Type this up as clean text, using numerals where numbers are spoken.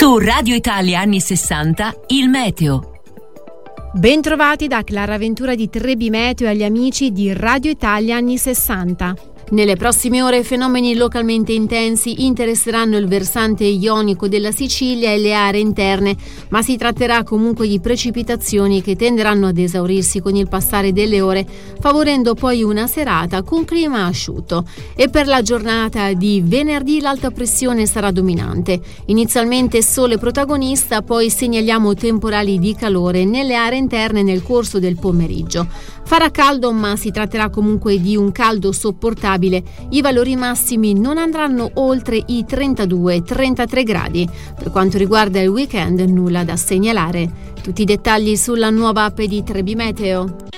Su Radio Italia anni 60, il meteo. Bentrovati da Clara Ventura di Trebi Meteo e agli amici di Radio Italia anni 60. Nelle prossime ore fenomeni localmente intensi interesseranno il versante ionico della Sicilia e le aree interne, ma si tratterà comunque di precipitazioni che tenderanno ad esaurirsi con il passare delle ore, favorendo poi una serata con clima asciutto. E per la giornata di venerdì l'alta pressione sarà dominante. Inizialmente sole protagonista, poi segnaliamo temporali di calore nelle aree interne nel corso del pomeriggio. Farà caldo, ma si tratterà comunque di un caldo sopportabile. I valori massimi non andranno oltre i 32-33 gradi. Per quanto riguarda il weekend, nulla da segnalare. Tutti i dettagli sulla nuova app di Trebi Meteo.